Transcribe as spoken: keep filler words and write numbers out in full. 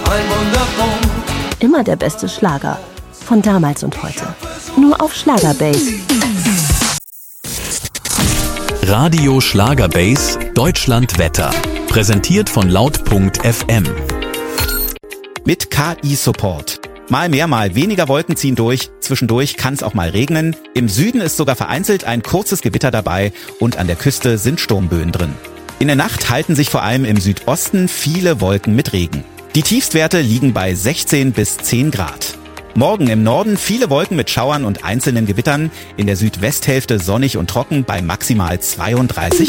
ein Wunderpunkt. Immer der beste Schlager. Von damals und heute. Nur auf Schlagerbase. Radio Schlagerbase Deutschland Wetter. Präsentiert von laut punkt f m. Mit K I-Support. Mal mehr, mal weniger Wolken ziehen durch. Zwischendurch kann es auch mal regnen. Im Süden ist sogar vereinzelt ein kurzes Gewitter dabei und an der Küste sind Sturmböen drin. In der Nacht halten sich vor allem im Südosten viele Wolken mit Regen. Die Tiefstwerte liegen bei sechzehn bis zehn Grad. Morgen im Norden viele Wolken mit Schauern und einzelnen Gewittern. In der Südwesthälfte sonnig und trocken bei maximal zweiunddreißig